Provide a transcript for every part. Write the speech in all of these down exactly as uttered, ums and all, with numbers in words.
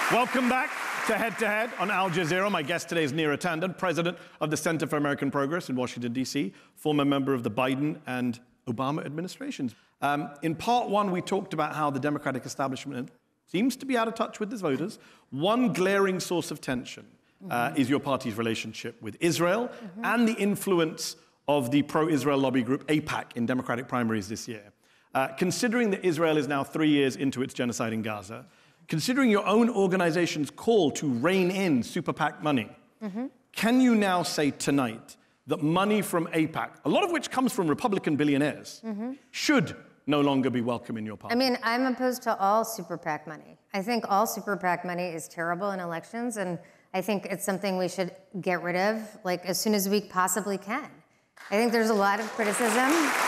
Welcome back to Head to Head on Al Jazeera. My guest today is Neera Tanden, president of the Center for American Progress in Washington, D C, former member of the Biden and Obama administrations. Um, in part one, we talked about how the Democratic establishment seems to be out of touch with its voters. One glaring source of tension mm-hmm. uh, is your party's relationship with Israel mm-hmm. and the influence of the pro-Israel lobby group AIPAC in Democratic primaries this year. Uh, considering that Israel is now three years into its genocide in Gaza, considering your own organization's call to rein in super PAC money, mm-hmm. can you now say tonight that money from AIPAC, a lot of which comes from Republican billionaires, mm-hmm. should no longer be welcome in your party? I mean, I'm opposed to all super PAC money. I think all super PAC money is terrible in elections, and I think it's something we should get rid of, like, as soon as we possibly can. I think there's a lot of criticism.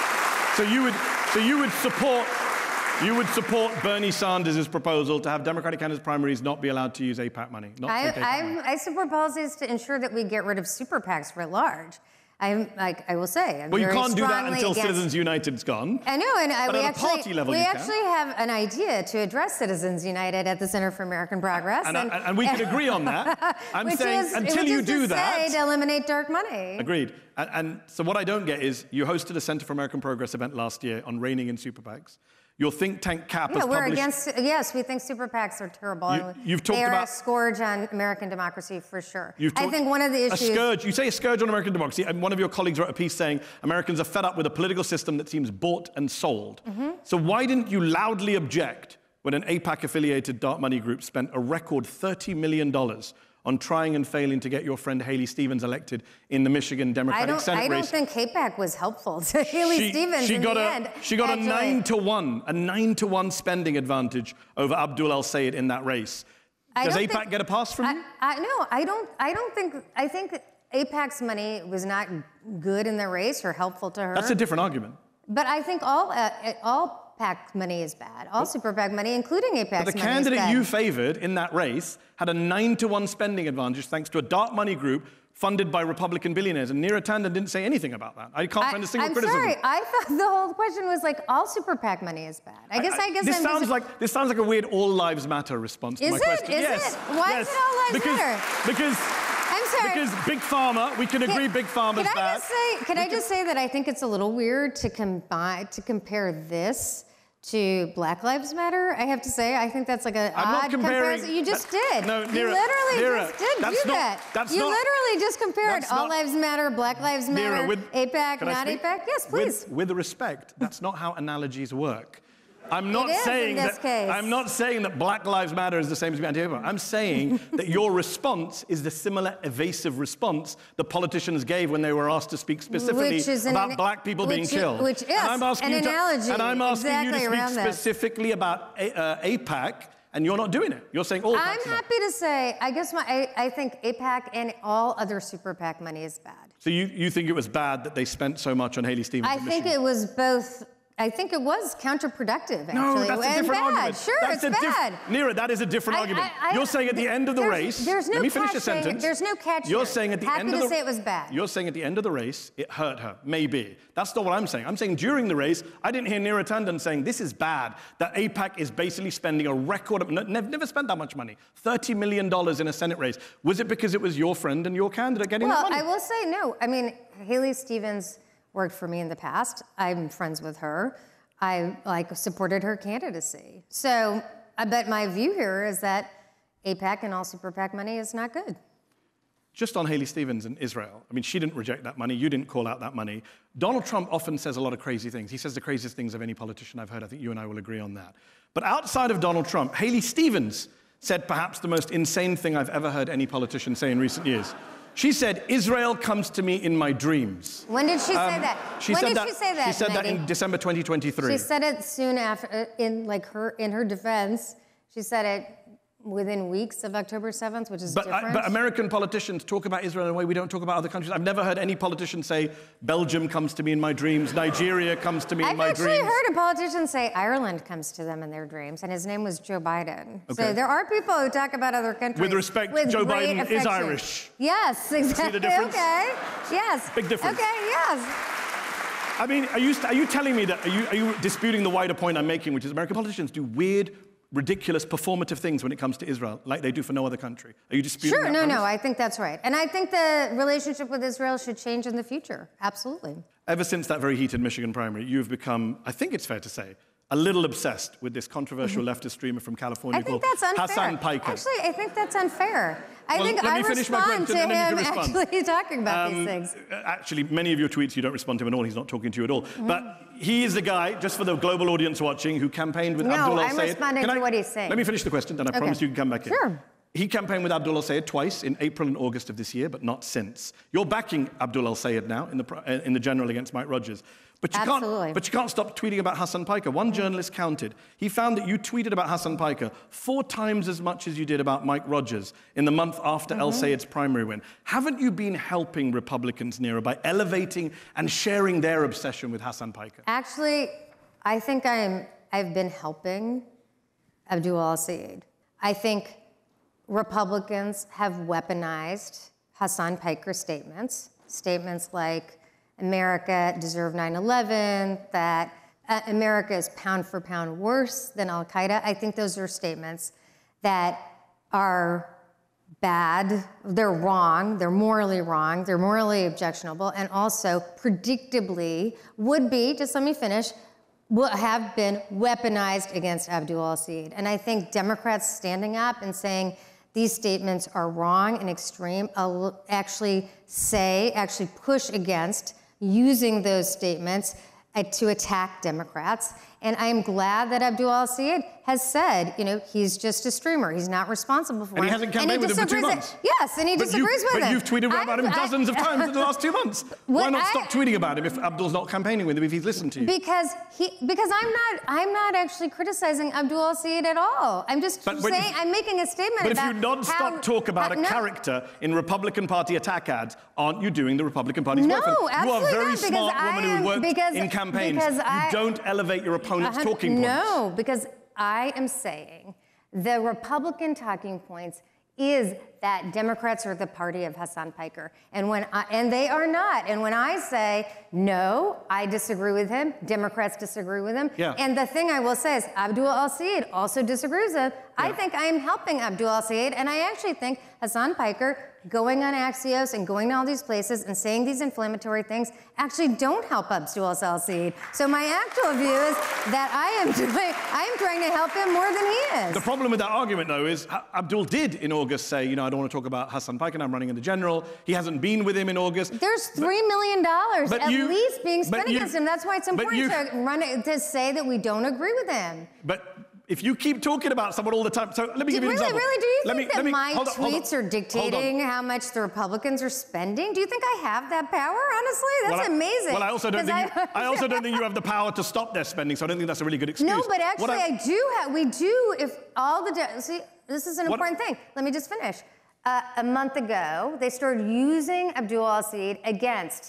So you would, so you would support, you would support Bernie Sanders' proposal to have Democratic candidates primaries not be allowed to use AIPAC money? Not I, AIPAC I, money. I support policies to ensure that we get rid of super PACs for large. I'm like I will say. I'm well, you very can't do that until against... Citizens United's gone. I know, and but we at actually a party level, we you actually can. have an idea to address Citizens United at the Center for American Progress, and, and, and, and we can agree on that. I'm which saying is, until which you is do to that, say to eliminate dark money. Agreed. And, and so what I don't get is you hosted a Center for American Progress event last year on reining in super PACs. Your think tank CAP yeah, has we're published... against. Yes, we think super PACs are terrible. You, you've talked they are about a scourge on American democracy for sure. You've I think one of the issues. A scourge. You say a scourge on American democracy, and one of your colleagues wrote a piece saying Americans are fed up with a political system that seems bought and sold. Mm-hmm. So why didn't you loudly object when an AIPAC-affiliated dark money group spent a record thirty million dollars on trying and failing to get your friend Haley Stevens elected in the Michigan Democratic Senate race? I don't think AIPAC was helpful to Haley she, Stevens she in got the a, end. She got actually. a nine to one, a nine to one spending advantage over Abdul El-Sayed in that race. Does AIPAC think, get a pass from I, you? I, no, I don't. I don't think. I think AIPAC's money was not good in the race or helpful to her. That's a different argument. But I think all uh, all PAC money is bad. All super PAC money, including AIPAC's money, But the is candidate bad. you favored in that race had a nine to one spending advantage thanks to a dark money group funded by Republican billionaires, and Neera Tanden didn't say anything about that. I can't I, find a single I'm criticism. sorry. I thought the whole question was like all super PAC money is bad. I guess. I, I, I guess. This I'm sounds just... like this sounds like a weird all lives matter response to is my it? question. Is yes. it? Why yes. is it all lives because, matter? Because. I'm sorry. Because Big Pharma, we can agree can, Big Pharma's can I bad. Just say, can we I just say that I think it's a little weird to combine to compare this to Black Lives Matter? I have to say, I think that's like an I'm odd not comparing, comparison. You just that, did. No, you Neera, literally Neera, just did that's do not, that. That's you not, literally just compared All not, Lives Matter, Black Lives Matter, Neera, with, AIPAC, can I not speak? AIPAC. Yes, please. With, with respect, that's not how analogies work. I'm not It is saying in this that case. I'm not saying that Black Lives Matter is the same as anti-AIPAC. I'm saying that your response is the similar evasive response the politicians gave when they were asked to speak specifically about an, black people being which, killed. Which is and I'm asking an you analogy. To, and I'm asking exactly you to speak specifically this. about a, uh, AIPAC, and you're not doing it. You're saying all. I'm happy to say, I guess my, I, I think AIPAC and all other super PAC money is bad. So you, you think it was bad that they spent so much on Haley Stevens? I think it was both. I think it was counterproductive, actually. No, that's a and different bad. argument. Sure, that's it's bad. Neera, that is a different I, argument. I, I, You're saying at the end of the there's, race. There's no let me finish the catch sentence. There's no catch. You're here. saying at the Happy end of to the say it was bad. You're saying at the end of the race, it hurt her. Maybe. That's not what I'm saying. I'm saying during the race, I didn't hear Neera Tanden saying this is bad. That AIPAC is basically spending a record of never, never spent that much money. thirty million dollars in a Senate race. Was it because it was your friend and your candidate getting well, that money? Well, I will say no. I mean, Haley Stevens worked for me in the past. I'm friends with her. I like supported her candidacy. So I bet my view here is that AIPAC and all super PAC money is not good. Just on Haley Stevens and Israel, I mean, she didn't reject that money. You didn't call out that money. Donald Trump often says a lot of crazy things. He says the craziest things of any politician I've heard. I think you and I will agree on that. But outside of Donald Trump, Haley Stevens said perhaps the most insane thing I've ever heard any politician say in recent years. She said, Israel comes to me in my dreams. When did she um, say that? She when said did that, she say that? She said Maggie? that in December twenty twenty-three. She said it soon after, in like her in her defense. She said it within weeks of October seventh, which is but, different. I, but American politicians talk about Israel in a way we don't talk about other countries. I've never heard any politician say, Belgium comes to me in my dreams, Nigeria comes to me I've in my dreams. I've actually heard a politician say Ireland comes to them in their dreams, and his name was Joe Biden. Okay. So there are people who talk about other countries. With respect, with Joe great Biden affection. is Irish. Yes, exactly. See the difference? Okay, yes. Big difference. Okay, yes. I mean, are you, are you telling me that, are you, are you disputing the wider point I'm making, which is American politicians do weird, ridiculous performative things when it comes to Israel, like they do for no other country. Are you disputing Sure, that no, premise? no, I think that's right. And I think the relationship with Israel should change in the future, absolutely. Ever since that very heated Michigan primary, you've become, I think it's fair to say, a little obsessed with this controversial mm-hmm. leftist streamer from California I think called that's unfair. Hassan Piker. Actually, I think that's unfair. I well, think let I me finish my respond question, to and then him you can respond. actually talking about um, these things. Actually, many of your tweets, you don't respond to him at all. He's not talking to you at all. Mm-hmm. But he is the guy, just for the global audience watching, who campaigned with no, Abdul I'm al-Sayed. responding Can to I, what he's saying. Let me finish the question, then I okay. promise you can come back in. Sure. He campaigned with Abdul al-Sayed twice, in April and August of this year, but not since. You're backing Abdul al-Sayed now in the, in the general against Mike Rogers. But you, Absolutely. can't, but you can't stop tweeting about Hassan Piker. One journalist counted. He found that you tweeted about Hassan Piker four times as much as you did about Mike Rogers in the month after mm-hmm. al-Sayed's primary win. Haven't you been helping Republicans, Neera, by elevating and sharing their obsession with Hassan Piker? Actually, I think I'm, I've been helping Abdul al-Sayed. I think Republicans have weaponized Hassan Piker's statements, statements like America deserved nine eleven, that uh, America is pound for pound worse than al-Qaeda. I think those are statements that are bad, they're wrong, they're morally wrong, they're morally objectionable, and also predictably would be, just let me finish, will have been weaponized against Abdul al-Sayed. And I think Democrats standing up and saying these statements are wrong and extreme actually say, actually push against using those statements uh, to attack Democrats. And I am glad that Abdul al-Sayed has said, you know, he's just a streamer. He's not responsible for and it. he hasn't campaigned with him for two months. It. Yes, and he but disagrees you, with but him. But you've tweeted about him I, dozens of times in the last two months. Why not I, stop tweeting about him if Abdul's not campaigning with him, if he's listened to you? Because he, because I'm not, I'm not actually criticizing Abdul al-Sayed at all. I'm just but, saying, but I'm making a statement but about if you non-stop how, talk about uh, a no, character in Republican Party attack ads, aren't you doing the Republican Party's no, work? No, absolutely you are a very not, smart woman am, who worked because, in campaigns. Because you I, don't elevate your opponent's talking points. No, because I am saying the Republican talking points is that Democrats are the party of Hassan Piker. And when I, and they are not. And when I say, no, I disagree with him, Democrats disagree with him. Yeah. And the thing I will say is Abdul al-Sayed also disagrees with him. Yeah. I think I am helping Abdul al-Sayed, and I actually think Hassan Piker going on Axios and going to all these places and saying these inflammatory things actually don't help Abdul al-Sayed. So my actual view is that I am doing, I am trying to help him more than he is. The problem with that argument, though, is Abdul did in August say, you know, I don't want to talk about Hassan Piker, I'm running in the general. He hasn't been with him in August. There's three million dollars at you, least being spent you, against him. That's why it's important you, to run it, to say that we don't agree with him. But if you keep talking about someone all the time, so let me do, give you an really, example. Really, do you let think me, that me, my hold on, hold tweets on, are dictating how much the Republicans are spending? Do you think I have that power? Honestly, that's well, I, amazing. Well, I also don't think I, you, I also don't think you have the power to stop their spending. So I don't think that's a really good excuse. No, but actually, I, I do have. We do. If all the de- see, this is an what, important thing. Let me just finish. Uh, a month ago, they started using Abdul al-Sayed against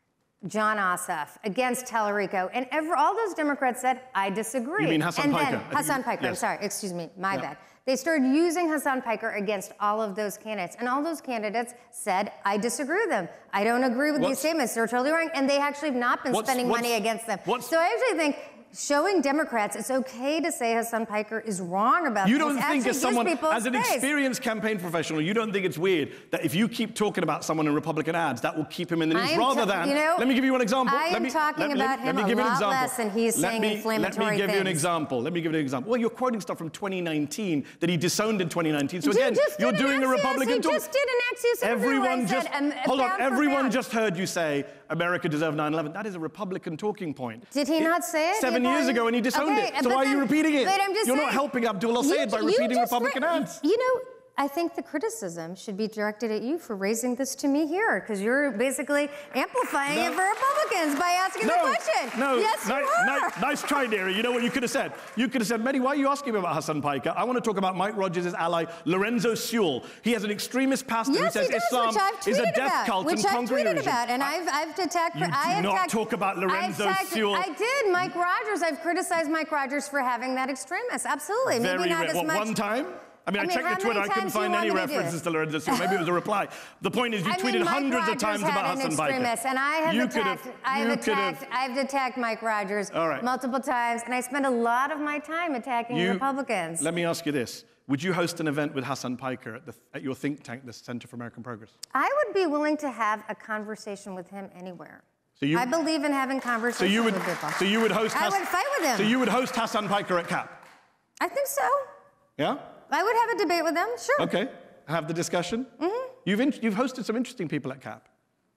John Ossoff, against Tallarico, and every, all those Democrats said, I disagree. You mean Hassan and Piker? Then, Hassan Piker, yes. I'm sorry, excuse me, my yeah. bad. They started using Hassan Piker against all of those candidates, and all those candidates said, I disagree with them. I don't agree with what's, these statements, they're totally wrong, and they actually have not been what's, spending what's, money against them. What's, so I actually think showing Democrats it's okay to say Hassan Piker is wrong about you things. don't think as someone, as an space. experienced campaign professional, you don't think it's weird that if you keep talking about someone in Republican ads, that will keep him in the news rather than, you know, let me give you one example. I am let me, talking let, about let, him let me give a you an lot example. less than he's let saying me, inflammatory Let me give things. you an example. Let me give you an example. Well, you're quoting stuff from twenty nineteen that he disowned in twenty nineteen. So you again, you're doing Axios. a Republican he talk. just did an Axios interview Everyone said, just, um, hold on, everyone pound. just heard you say America deserved nine eleven. That is a Republican talking point. Did he it, not say it? Seven years ago, and he disowned okay, it. So why then, are you repeating it? But I'm just You're saying, not helping Abdul al-Sayed by repeating Republican ads. You know, I think the criticism should be directed at you for raising this to me here, because you're basically amplifying no. it for Republicans by asking no, the question. No, yes, ni- you are. Ni- nice try, Neera. You know what you could have said? You could have said, Mehdi, why are you asking me about Hassan Piker? I want to talk about Mike Rogers' ally, Lorenzo Sewell. He has an extremist pastor yes, who says he does, Islam which I've is a tweeted death about, cult which and I've tweeted congregation. about, and I've, I've attacked. You do I have not attacked, talk about Lorenzo attacked, Sewell. I did. Mike Rogers. I've criticized Mike Rogers for having that extremist. Absolutely. Very Maybe not rare. as what, much. One time? I mean, I, I mean, checked how your Twitter. many I couldn't times do you find any want me to do references it? to Lorenzo Silva. Maybe it was a reply. The point is, you I tweeted mean, Mike hundreds Rogers of times had about an Hassan Piker. extremist, and I have You attacked. could've- I have you could've- attacked. I've attacked Mike Rogers All right. multiple times, and I spend a lot of my time attacking You- Republicans. Let me ask you this. Would you host an event with Hassan Piker at, the, at your think tank, the Center for American Progress? I would be willing to have a conversation with him anywhere. So you, I believe in having so conversations you would, with people. so you would host. I Hass- would fight with him. So you would host Hassan Piker at CAP? I think so. Yeah. I would have a debate with him. Sure. Okay. Have the discussion. Mm-hmm. You've in, you've hosted some interesting people at CAP.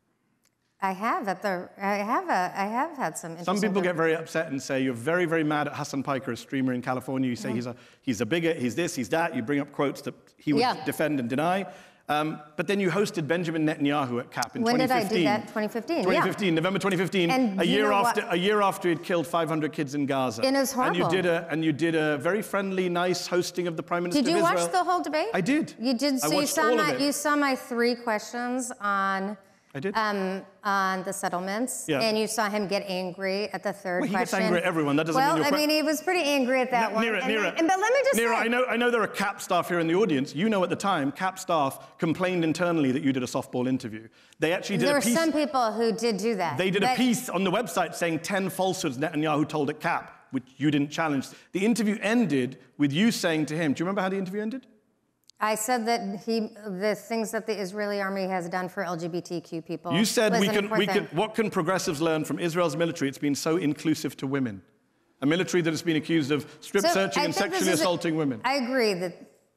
I have at the. I have a. I have had some. Some people interesting- get very upset and say you're very, very mad at Hassan Piker, a streamer in California. You say Mm-hmm. he's a he's a bigot, he's this, he's that. You bring up quotes that he would Yeah. defend and deny. Um, but then you hosted Benjamin Netanyahu at CAP in When did twenty I fifteen. do that? twenty fifteen. twenty Yeah. fifteen, November twenty fifteen, And a you year know after what? a year after he'd killed five hundred kids in Gaza. It was And you horrible. did a and you did a very friendly, nice hosting of the Prime Minister Did you of Israel. watch the whole debate? I did. You did. I So you watched saw all of my. it. You saw my three questions on. I did. Um, on the settlements, Yeah. and you saw him get angry at the third Well, he gets question. angry at everyone. That doesn't well, mean you're I que- mean, he was pretty angry at that one. Nira, and, Nira, and- but let me just Nira, say, I know, I know there are CAP staff here in the audience. You know at the time, CAP staff complained internally that you did a softball interview. They actually did there a were piece. some people who did do that. They did a but- piece on the website saying ten falsehoods Netanyahu told at CAP, which you didn't challenge. The interview ended with you saying to him, do you remember how the interview ended? I said that he, the things that the Israeli army has done for L G B T Q people. You said was we an can, we important- can, what can progressives learn from Israel's military? It's been so inclusive to women. A military that has been accused of strip So searching I and think this sexually is a- assaulting women. I agree that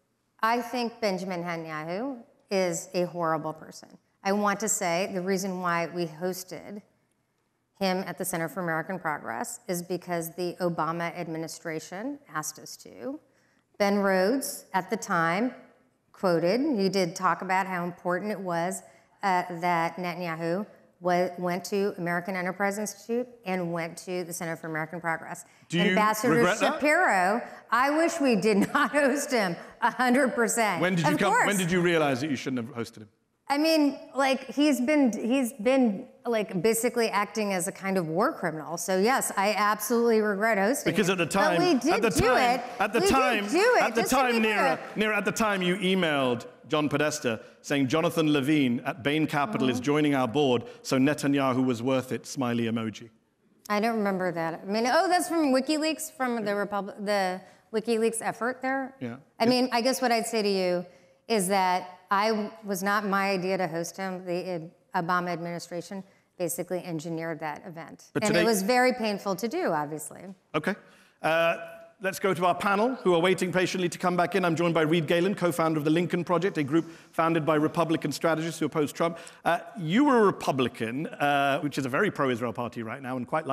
I think Benjamin Netanyahu is a horrible person. I want to say the reason why we hosted him at the Center for American Progress is because the Obama administration asked us to. Ben Rhodes, at the time, quoted, he did talk about how important it was uh, that Netanyahu wa- went to American Enterprise Institute and went to the Center for American Progress. Do you Ambassador regret that? Shapiro, I wish we did not host him, one hundred percent. When did you of come, course. when did you realize that you shouldn't have hosted him? I mean, like, he's been, he's been, like, basically acting as a kind of war criminal. So, yes, I absolutely regret hosting Because it. at the time, but we did at the do time, it. at the we time, did do it. at the just to time, be Nira, clear. Nira, at the time, you emailed John Podesta saying Jonathan Levine at Bain Capital Mm-hmm. is joining our board, so Netanyahu was worth it. Smiley emoji. I don't remember that. I mean, oh, that's from WikiLeaks, from the Republic, the WikiLeaks effort there. Yeah. I mean, I guess what I'd say to you is that I was not my idea to host him. The uh, Obama administration basically engineered that event, But and today- it was very painful to do, obviously. Okay. Uh, let's go to our panel, who are waiting patiently to come back in. I'm joined by Reed Galen, co-founder of the Lincoln Project, a group founded by Republican strategists who oppose Trump. Uh, you were a Republican, uh, which is a very pro-Israel party right now, and quite